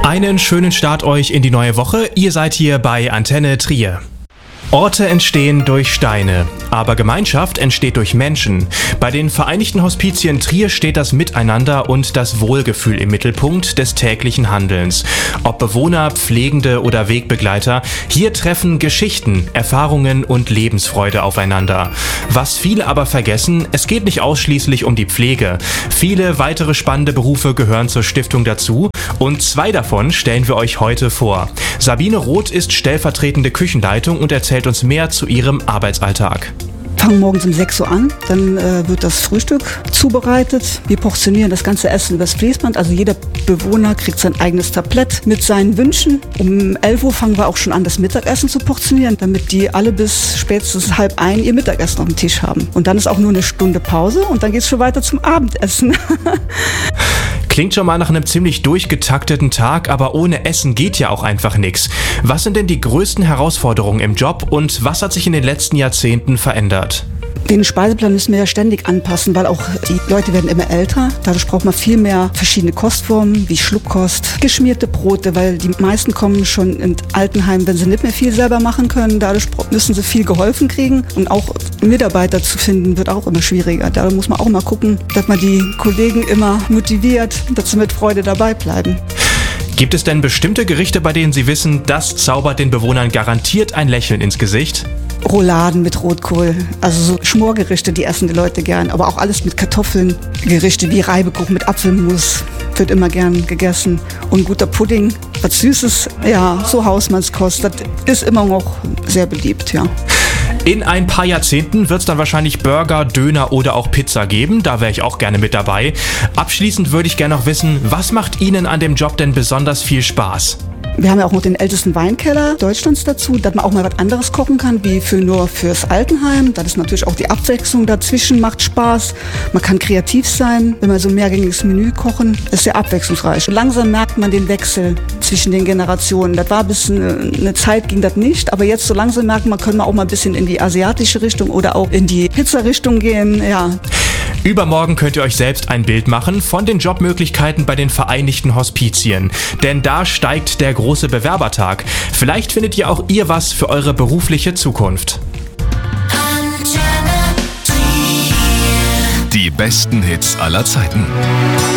Einen schönen Start euch in die neue Woche. Ihr seid hier bei Antenne Trier. Orte entstehen durch Steine, aber Gemeinschaft entsteht durch Menschen. Bei den Vereinigten Hospizien Trier steht das Miteinander und das Wohlgefühl im Mittelpunkt des täglichen Handelns. Ob Bewohner, Pflegende oder Wegbegleiter, hier treffen Geschichten, Erfahrungen und Lebensfreude aufeinander. Was viele aber vergessen, es geht nicht ausschließlich um die Pflege. Viele weitere spannende Berufe gehören zur Stiftung dazu und 2 davon stellen wir euch heute vor. Sabine Roth ist stellvertretende Küchenleitung und erzählt uns mehr zu ihrem Arbeitsalltag. Wir fangen morgens um 6 Uhr an, dann wird das Frühstück zubereitet. Wir portionieren das ganze Essen übers Fließband, also jeder Bewohner kriegt sein eigenes Tablett mit seinen Wünschen. Um 11 Uhr fangen wir auch schon an, das Mittagessen zu portionieren, damit die alle bis spätestens 12:30 ihr Mittagessen auf dem Tisch haben. Und dann ist auch nur eine Stunde Pause und dann geht es schon weiter zum Abendessen. Klingt schon mal nach einem ziemlich durchgetakteten Tag, aber ohne Essen geht ja auch einfach nichts. Was sind denn die größten Herausforderungen im Job und was hat sich in den letzten Jahrzehnten verändert? Den Speiseplan müssen wir ja ständig anpassen, weil auch die Leute werden immer älter. Dadurch braucht man viel mehr verschiedene Kostformen, wie Schluckkost, geschmierte Brote, weil die meisten kommen schon in Altenheim, wenn sie nicht mehr viel selber machen können. Dadurch müssen sie viel geholfen kriegen und auch Mitarbeiter zu finden wird auch immer schwieriger. Da muss man auch mal gucken, dass man die Kollegen immer motiviert, dass sie mit Freude dabei bleiben. Gibt es denn bestimmte Gerichte, bei denen Sie wissen, das zaubert den Bewohnern garantiert ein Lächeln ins Gesicht? Rouladen mit Rotkohl, also so Schmorgerichte, die essen die Leute gern, aber auch alles mit Kartoffeln. Gerichte wie Reibekuchen mit Apfelmus wird immer gern gegessen. Und guter Pudding, was Süßes, ja, so Hausmannskost, das ist immer noch sehr beliebt, ja. In ein paar Jahrzehnten wird es dann wahrscheinlich Burger, Döner oder auch Pizza geben. Da wäre ich auch gerne mit dabei. Abschließend würde ich gerne noch wissen, was macht Ihnen an dem Job denn besonders viel Spaß? Wir haben ja auch noch den ältesten Weinkeller Deutschlands dazu, dass man auch mal was anderes kochen kann, wie nur fürs Altenheim. Das ist natürlich auch die Abwechslung dazwischen, macht Spaß. Man kann kreativ sein, wenn wir so ein mehrgängiges Menü kochen. Das ist sehr abwechslungsreich. Langsam merkt man den Wechsel zwischen den Generationen. Das war bis eine Zeit, ging das nicht. Aber jetzt so langsam merkt man, können wir auch mal ein bisschen in die asiatische Richtung oder auch in die Pizza-Richtung gehen. Ja. Übermorgen könnt ihr euch selbst ein Bild machen von den Jobmöglichkeiten bei den Vereinigten Hospizien. Denn da steigt der große Bewerbertag. Vielleicht findet ihr auch ihr was für eure berufliche Zukunft. Die besten Hits aller Zeiten.